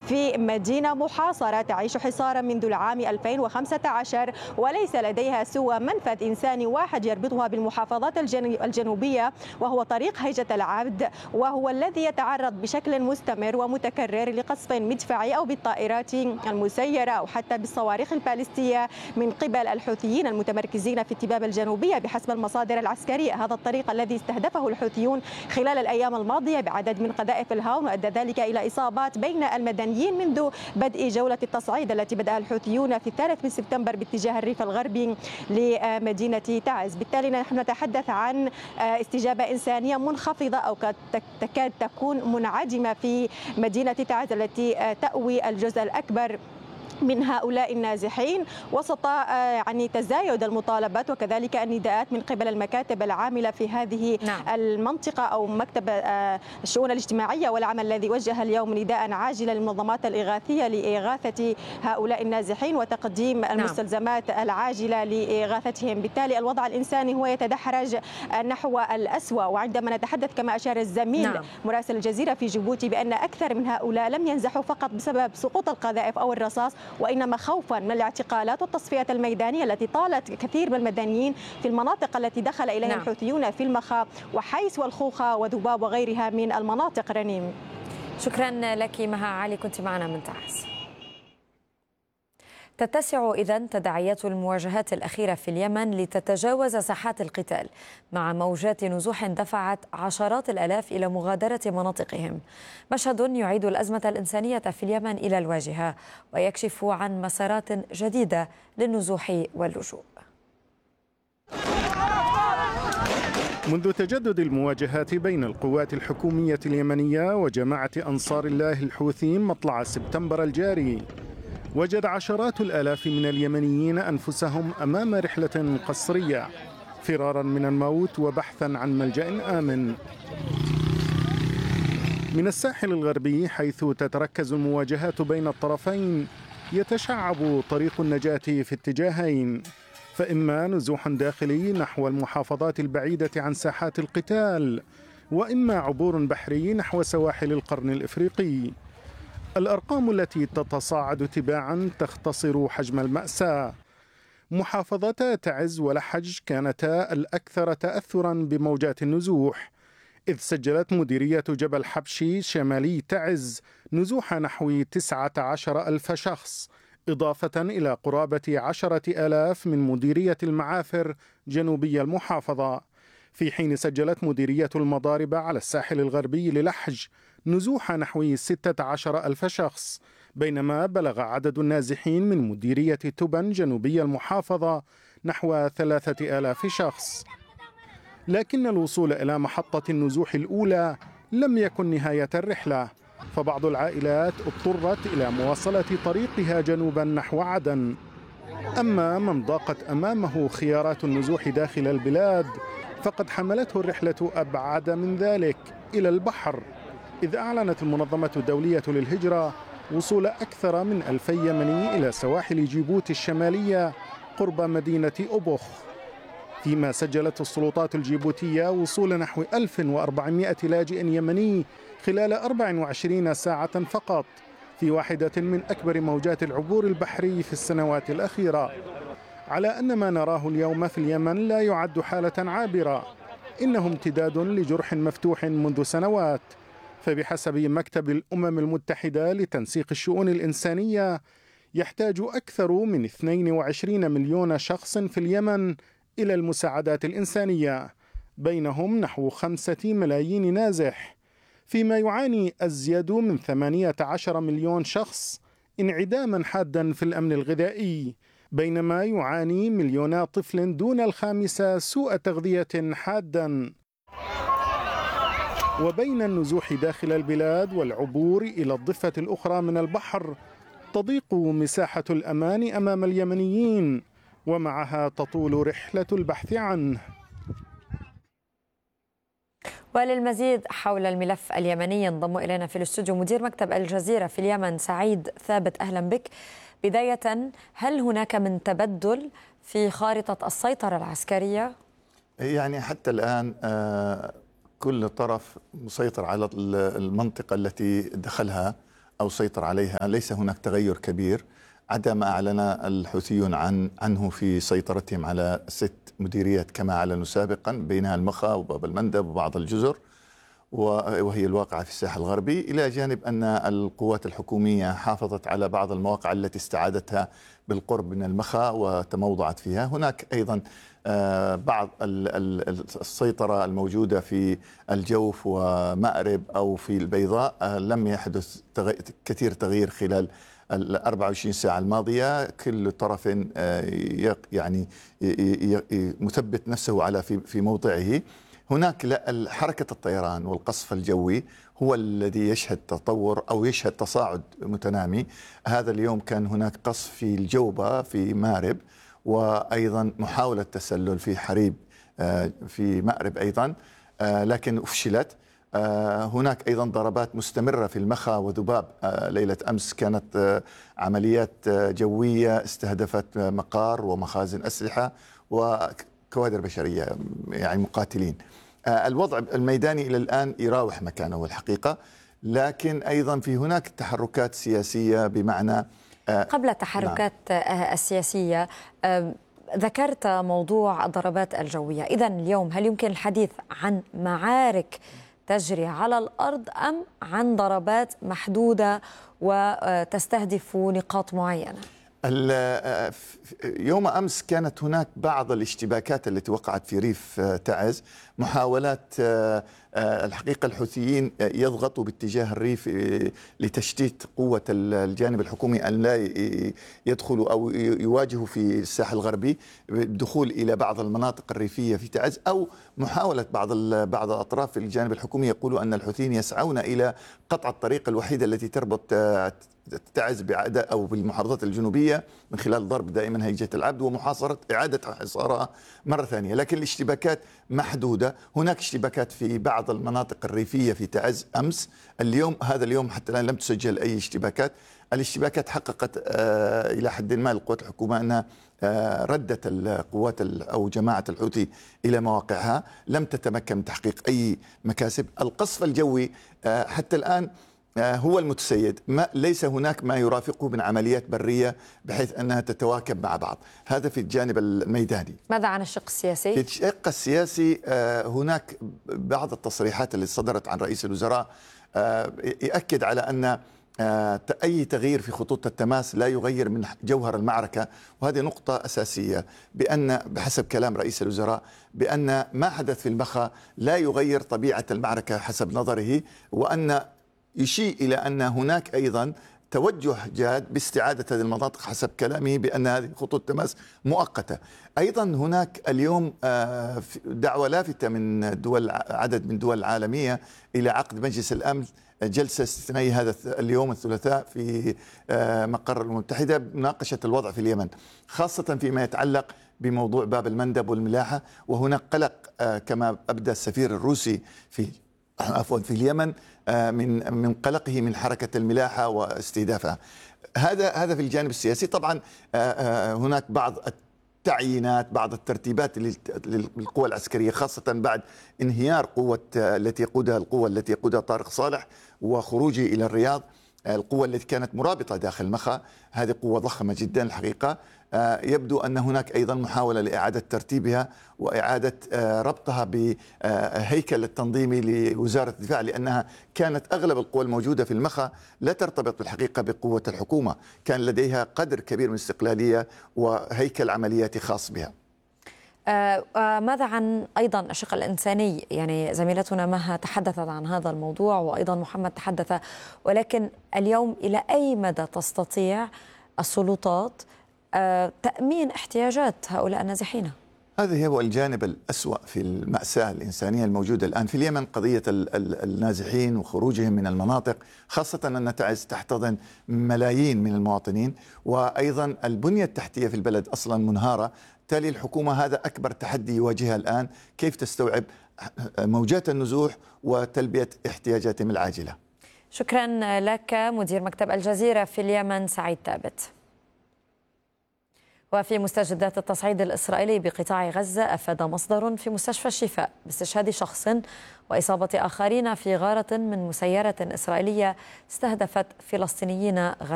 في مدينة محاصرة تعيش حصارا منذ العام 2015، وليس لديها سوى منفذ إنساني واحد يربطها بالمحافظات الجنوبية، وهو طريق هيجة العبد، وهو الذي يتعرض بشكل مستمر ومتكرر لقصف مدفعي أو بالطائرات المسيرة أو حتى بالصواريخ البالستية من قبل الحوثيين المتمركزين في التباب الجنوبية بحسب المصادر العسكرية. هذا الطريق الذي استهدفه الحوثيون خلال الأيام الماضية بعدد من قذائف الهاون، وأدى ذلك إلى إصابات بين المدنيين منذ بدء جولة التصعيد التي بدأها الحوثيون في 3 سبتمبر باتجاه الريف الغربي لمدينة تعز. بالتالي نحن نتحدث عن استجابة إنسانية منخفضة أو تكاد تكون منعدمة في مدينة تعز التي تأوي الجزء الأكبر من هؤلاء النازحين، وسط تزايد المطالبات وكذلك النداءات من قبل المكاتب العاملة في هذه المنطقة أو مكتب الشؤون الاجتماعية والعمل الذي وجه اليوم نداء عاجلا للمنظمات الإغاثية لإغاثة هؤلاء النازحين وتقديم المستلزمات العاجلة لإغاثتهم. بالتالي الوضع الإنساني هو يتدحرج نحو الأسوأ. وعندما نتحدث كما أشار الزميل مراسل الجزيرة في جيبوتي بأن أكثر من هؤلاء لم ينزحوا فقط بسبب سقوط القذائف أو الرصاص، وإنما خوفا من الاعتقالات والتصفيات الميدانية التي طالت كثير من المدنيين في المناطق التي دخل إليها الحوثيون في المخا وحيس والخوخة وذباب وغيرها من المناطق. رنيم، شكرا لك مها علي، كنت معنا من تعز. تتسع إذن تداعيات المواجهات الأخيرة في اليمن لتتجاوز ساحات القتال، مع موجات نزوح دفعت عشرات الآلاف إلى مغادرة مناطقهم. مشهد يعيد الأزمة الإنسانية في اليمن إلى الواجهة ويكشف عن مسارات جديدة للنزوح واللجوء. منذ تجدد المواجهات بين القوات الحكومية اليمنية وجماعة أنصار الله الحوثيين مطلع سبتمبر الجاري، وجد عشرات الآلاف من اليمنيين أنفسهم أمام رحلة قسرية فرارا من الموت وبحثا عن ملجأ آمن. من الساحل الغربي حيث تتركز المواجهات بين الطرفين يتشعب طريق النجاة في اتجاهين، فإما نزوح داخلي نحو المحافظات البعيدة عن ساحات القتال، وإما عبور بحري نحو سواحل القرن الإفريقي. الأرقام التي تتصاعد تباعا تختصر حجم المأساة. محافظتا تعز ولحج كانتا الأكثر تأثرا بموجات النزوح، إذ سجلت مديرية جبل حبشي شمالي تعز نزوح نحو 19 ألف شخص، إضافة إلى قرابة 10,000 من مديرية المعافر جنوبي المحافظة، في حين سجلت مديرية المضاربة على الساحل الغربي للحج نزوح نحو 16 ألف شخص، بينما بلغ عدد النازحين من مديرية تبن جنوبي المحافظة نحو 3,000 شخص. لكن الوصول إلى محطة النزوح الأولى لم يكن نهاية الرحلة، فبعض العائلات اضطرت إلى مواصلة طريقها جنوبا نحو عدن. أما من ضاقت أمامه خيارات النزوح داخل البلاد فقد حملته الرحلة أبعد من ذلك إلى البحر، إذ أعلنت المنظمة الدولية للهجرة وصول أكثر من 2000 يمني إلى سواحل جيبوتي الشمالية قرب مدينة أبوخ، فيما سجلت السلطات الجيبوتية وصول نحو 1400 لاجئ يمني خلال 24 ساعة فقط، في واحدة من أكبر موجات العبور البحري في السنوات الأخيرة. على أن ما نراه اليوم في اليمن لا يعد حالة عابرة، إنه امتداد لجرح مفتوح منذ سنوات. فبحسب مكتب الأمم المتحدة لتنسيق الشؤون الإنسانية يحتاج أكثر من 22 مليون شخص في اليمن إلى المساعدات الإنسانية، بينهم نحو 5 ملايين نازح، فيما يعاني أزيد من 18 مليون شخص انعداما حادا في الأمن الغذائي، بينما يعاني مليون طفل دون الخامسة سوء تغذية حادا. وبين النزوح داخل البلاد والعبور إلى الضفة الأخرى من البحر تضيق مساحة الأمان أمام اليمنيين، ومعها تطول رحلة البحث عنه. وللمزيد حول الملف اليمني ينضم إلينا في الاستوديو مدير مكتب الجزيرة في اليمن سعيد ثابت. أهلا بك. بداية، هل هناك من تبدل في خارطة السيطرة العسكرية؟ يعني حتى الآن كل طرف مسيطر على المنطقة التي دخلها أو سيطر عليها ليس هناك تغير كبير عدا ما أعلن الحوثيون عنه في سيطرتهم على 6 مديريات كما أعلنوا سابقا، بينها المخا وباب المندب وبعض الجزر، وهي الواقعة في الساحل الغربي، إلى جانب أن القوات الحكومية حافظت على بعض المواقع التي استعادتها بالقرب من المخا وتموضعت فيها. هناك أيضا بعض السيطرة الموجودة في الجوف ومأرب أو في البيضاء لم يحدث كثير تغيير خلال ال 24 ساعة الماضية. كل طرف يعني مثبت نفسه على في موضعه. هناك حركة الطيران والقصف الجوي هو الذي يشهد تطور أو يشهد تصاعد متنامي. هذا اليوم كان هناك قصف في الجوبة في مأرب، وأيضا محاولة تسلل في حريب في مأرب أيضا، لكن فشلت. هناك أيضا ضربات مستمرة في المخا وذباب. ليلة أمس كانت عمليات جوية استهدفت مقار ومخازن أسلحة وكوادر بشرية، يعني مقاتلين. الوضع الميداني إلى الآن يراوح مكانه الحقيقة، لكن أيضا في هناك تحركات سياسية بمعنى قبل التحركات السياسية ذكرت موضوع الضربات الجوية. إذن اليوم هل يمكن الحديث عن معارك تجري على الأرض أم عن ضربات محدودة وتستهدف نقاط معينة؟ يوم أمس كانت هناك بعض الاشتباكات التي وقعت في ريف تعز، محاولات الحقيقة الحوثيين يضغطوا باتجاه الريف لتشتيت قوة الجانب الحكومي أن لا يدخلوا أو يواجهوا في الساحل الغربي بالدخول إلى بعض المناطق الريفية في تعز، أو محاولة بعض الأطراف في الجانب الحكومي يقولوا أن الحوثيين يسعون إلى قطع الطريق الوحيدة التي تربط تعز أو بالمحافظات الجنوبية من خلال ضرب دائما هيجة العبد ومحاصرة إعادة حصارها مرة ثانية. لكن الاشتباكات محدودة. هناك اشتباكات في بعض المناطق الريفية في تعز أمس. هذا اليوم حتى الآن لم تسجل أي اشتباكات. الاشتباكات حققت إلى حد ما القوات الحكومة أنها ردت القوات أو جماعة الحوثي إلى مواقعها، لم تتمكن من تحقيق أي مكاسب. القصف الجوي حتى الآن هو المتسيد، ليس هناك ما يرافقه من عمليات برية بحيث أنها تتواكب مع بعض. هذا في الجانب الميداني. ماذا عن الشق السياسي؟ في الشق السياسي هناك بعض التصريحات اللي صدرت عن رئيس الوزراء يؤكد على أن أي تغيير في خطوط التماس لا يغير من جوهر المعركة، وهذه نقطة أساسية، بأن بحسب كلام رئيس الوزراء بأن ما حدث في المخا لا يغير طبيعة المعركة حسب نظره، وأن يشير إلى أن هناك أيضا توجه جاد باستعادة هذه المناطق حسب كلامه، بأن هذه خطوط تماس مؤقتة. أيضا هناك اليوم دعوة لافتة من عدد من الدول العالمية إلى عقد مجلس الأمن جلسة استثنائية هذا اليوم الثلاثاء في مقر الأمم المتحدة بمناقشة الوضع في اليمن، خاصة فيما يتعلق بموضوع باب المندب والملاحة. وهناك قلق كما أبدى السفير الروسي في اليمن من قلقه من حركة الملاحة واستهدافها. هذا في الجانب السياسي. طبعا هناك بعض التعيينات، بعض الترتيبات للقوى العسكرية، خاصة بعد انهيار القوة التي يقودها طارق صالح وخروجه إلى الرياض. القوة التي كانت مرابطة داخل مخا هذه قوة ضخمة جدا الحقيقة. يبدو أن هناك أيضا محاولة لإعادة ترتيبها وإعادة ربطها بهيكل التنظيمي لوزارة الدفاع، لأنها كانت أغلب القوى الموجودة في المخا لا ترتبط بالحقيقة بقوة الحكومة، كان لديها قدر كبير من الاستقلالية وهيكل عملياتي خاص بها. ماذا عن أيضا الشق الإنساني؟ يعني زميلتنا مها تحدثت عن هذا الموضوع وأيضا محمد تحدث، ولكن اليوم إلى أي مدى تستطيع السلطات تأمين احتياجات هؤلاء النازحين؟ هذا هو الجانب الأسوأ في المأساة الإنسانية الموجودة الآن في اليمن، قضية النازحين وخروجهم من المناطق، خاصة أن تعز تحتضن ملايين من المواطنين، وأيضا البنية التحتية في البلد أصلا منهارة. بالتالي الحكومة هذا أكبر تحدي يواجهها الآن، كيف تستوعب موجات النزوح وتلبية احتياجاتهم العاجلة. شكرا لك مدير مكتب الجزيرة في اليمن سعيد ثابت. وفي مستجدات التصعيد الإسرائيلي بقطاع غزة، أفاد مصدر في مستشفى الشفاء باستشهاد شخص وإصابة آخرين في غارة من مسيرة إسرائيلية استهدفت فلسطينيين